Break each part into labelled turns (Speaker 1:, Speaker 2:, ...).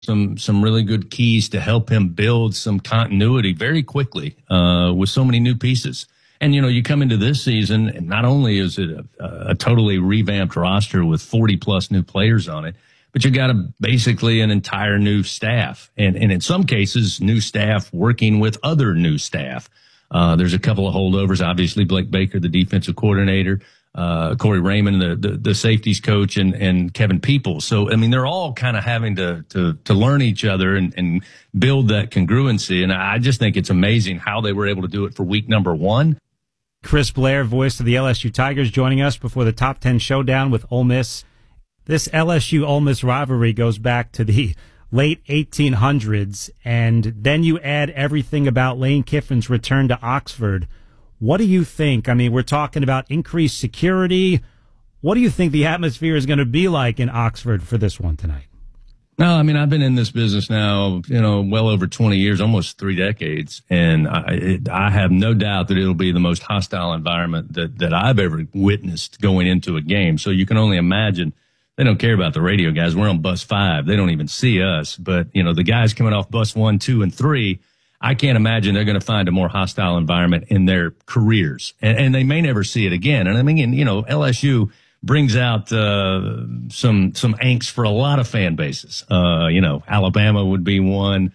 Speaker 1: some really good keys to help him build some continuity very quickly with so many new pieces. And, you come into this season, and not only is it a totally revamped roster with 40-plus new players on it, but you got basically an entire new staff. And in some cases, new staff working with other new staff. There's a couple of holdovers, obviously, Blake Baker, the defensive coordinator, Corey Raymond, the safeties coach, and Kevin Peoples. So, I mean, they're all kind of having to learn each other and build that congruency. And I just think it's amazing how they were able to do it for week number 1.
Speaker 2: Chris Blair, voice of the LSU Tigers, joining us before the Top 10 showdown with Ole Miss. This LSU-Ole Miss rivalry goes back to the late 1800s, and then you add everything about Lane Kiffin's return to Oxford. What do you think? I mean, we're talking about increased security. What do you think the atmosphere is going to be like in Oxford for this one tonight?
Speaker 1: No, I mean, I've been in this business now, well over 20 years, almost 3 decades. And I have no doubt that it'll be the most hostile environment that I've ever witnessed going into a game. So you can only imagine they don't care about the radio guys. We're on bus 5. They don't even see us. But, the guys coming off bus 1, 2, and 3, I can't imagine they're going to find a more hostile environment in their careers. And they may never see it again. And I mean, LSU brings out some angst for a lot of fan bases. Alabama would be one.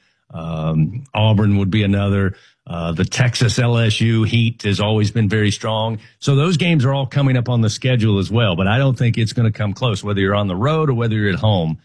Speaker 1: Auburn would be another. The Texas LSU heat has always been very strong. So those games are all coming up on the schedule as well. But I don't think it's going to come close, whether you're on the road or whether you're at home.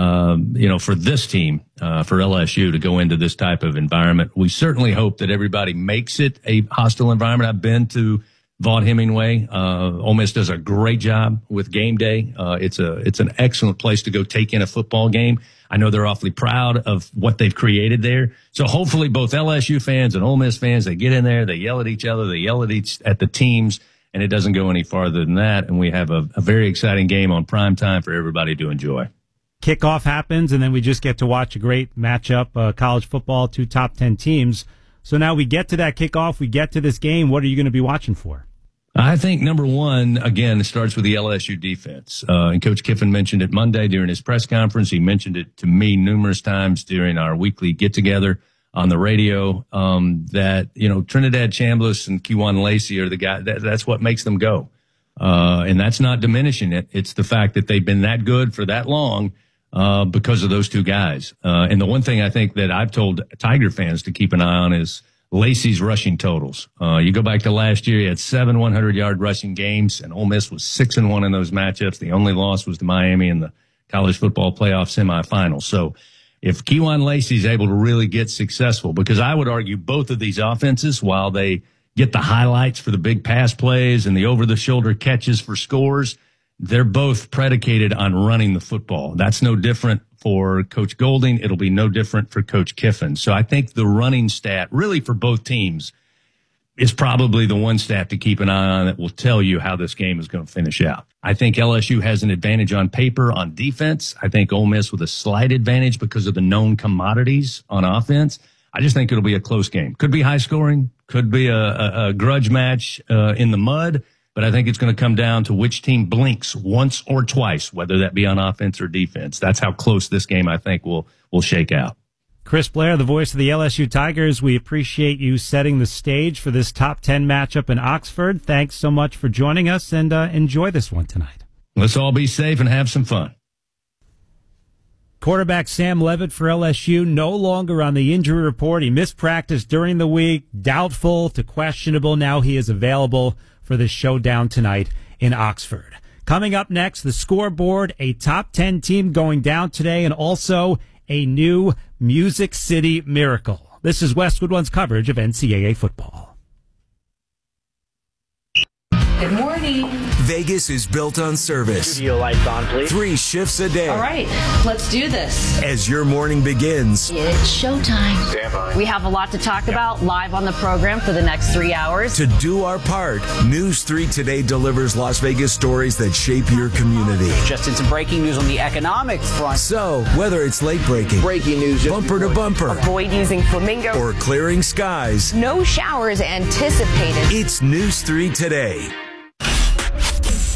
Speaker 1: For this team, for LSU to go into this type of environment, we certainly hope that everybody makes it a hostile environment. I've been to Vaught Hemingway. Ole Miss does a great job with game day. It's an excellent place to go take in a football game. I know they're awfully proud of what they've created there. So hopefully both LSU fans and Ole Miss fans, they get in there, they yell at each other, they yell at the teams, and it doesn't go any farther than that. And we have a very exciting game on prime time for everybody to enjoy.
Speaker 2: Kickoff happens, and then we just get to watch a great matchup, college football, 2 top 10 teams. So now we get to that kickoff, we get to this game. What are you going to be watching for?
Speaker 1: I think number one, again, it starts with the LSU defense. And Coach Kiffin mentioned it Monday during his press conference. He mentioned it to me numerous times during our weekly get-together on the radio, that, Trinidad Chambliss and Kewan Lacey are the guy. That's what makes them go. And that's not diminishing it. It's the fact that they've been that good for that long because of those 2 guys. And the one thing I think that I've told Tiger fans to keep an eye on is Lacey's rushing totals. You go back to last year, he had 7 100-yard rushing games, and Ole Miss was 6-1 in those matchups. The only loss was to Miami in the college football playoff semifinals. So if Kewan Lacey's able to really get successful, because I would argue both of these offenses, while they get the highlights for the big pass plays and the over-the-shoulder catches for scores, they're both predicated on running the football. That's no different for Coach Golding. It'll be no different for Coach Kiffin. So I think the running stat, really for both teams, is probably the one stat to keep an eye on that will tell you how this game is going to finish out. I think LSU has an advantage on paper on defense. I think Ole Miss with a slight advantage because of the known commodities on offense. I just think it'll be a close game. Could be high scoring, could be a grudge match in the mud. But I think it's going to come down to which team blinks once or twice, whether that be on offense or defense. That's how close this game, I think, will shake out.
Speaker 2: Chris Blair, the voice of the LSU Tigers, we appreciate you setting the stage for this top 10 matchup in Oxford. Thanks so much for joining us, and enjoy this one tonight.
Speaker 1: Let's all be safe and have some fun.
Speaker 2: Quarterback Sam Levitt for LSU no longer on the injury report. He missed practice during the week, doubtful to questionable. Now he is available for this showdown tonight in Oxford. Coming up next, the scoreboard, a top 10 team going down today, and also a new Music City Miracle. This is Westwood One's coverage of NCAA football.
Speaker 3: Good morning.
Speaker 4: Vegas is built on service.
Speaker 5: Studio lights on, please.
Speaker 4: 3 shifts a day.
Speaker 3: All right, let's do this.
Speaker 4: As your morning begins,
Speaker 3: It's showtime.
Speaker 5: Stand by.
Speaker 3: We have a lot to talk about live on the program for the next 3 hours.
Speaker 4: to do our part, News 3 Today delivers Las Vegas stories that shape your community.
Speaker 6: Just in some breaking news on the economic front.
Speaker 4: So, whether it's late breaking,
Speaker 5: Breaking news.
Speaker 4: bumper to bumper,
Speaker 7: Avoid using flamingo.
Speaker 4: or clearing skies,
Speaker 7: No showers anticipated.
Speaker 4: it's News 3 Today.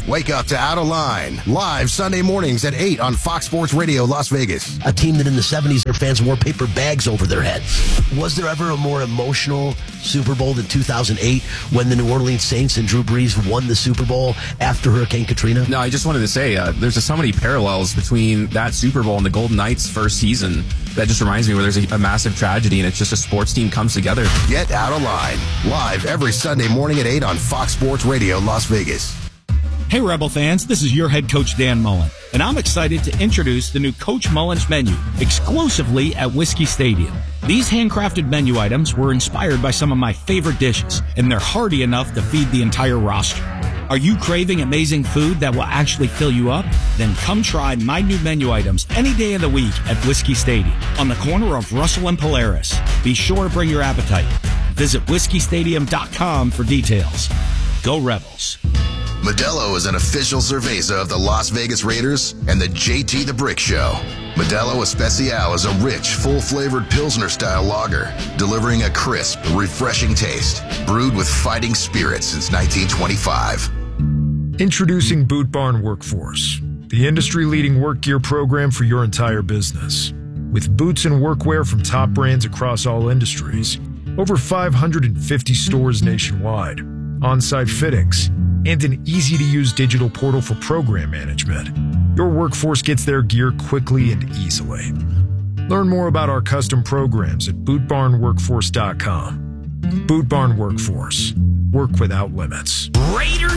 Speaker 5: Wake up to Out of Line, live Sunday mornings at 8 on Fox Sports Radio Las Vegas.
Speaker 7: A team that in the 70s, their fans wore paper bags over their heads. Was there ever a more emotional Super Bowl than 2008 when the New Orleans Saints and Drew Brees won the Super Bowl after Hurricane Katrina?
Speaker 8: No, I just wanted to say there's just so many parallels between that Super Bowl and the Golden Knights' first season that just reminds me where there's a massive tragedy and it's just a sports team comes together.
Speaker 5: Get Out of Line, live every Sunday morning at 8 on Fox Sports Radio Las Vegas.
Speaker 9: Hey, Rebel fans, this is your head coach, Dan Mullen, and I'm excited to introduce the new Coach Mullen's menu exclusively at Whiskey Stadium. These handcrafted menu items were inspired by some of my favorite dishes, and they're hearty enough to feed the entire roster. Are you craving amazing food that will actually fill you up? Then come try my new menu items any day of the week at Whiskey Stadium on the corner of Russell and Polaris. Be sure to bring your appetite. Visit whiskeystadium.com for details. Go Rebels.
Speaker 5: Modelo is an official cerveza of the Las Vegas Raiders and the JT the Brick Show. Modelo Especial is a rich, full-flavored Pilsner-style lager, delivering a crisp, refreshing taste, brewed with fighting spirit since 1925.
Speaker 10: Introducing Boot Barn Workforce, the industry-leading work gear program for your entire business. With boots and workwear from top brands across all industries, over 550 stores nationwide, on-site fittings, and an easy-to-use digital portal for program management, your workforce gets their gear quickly and easily. Learn more about our custom programs at bootbarnworkforce.com. Boot Barn Workforce. Work without limits.
Speaker 6: Raiders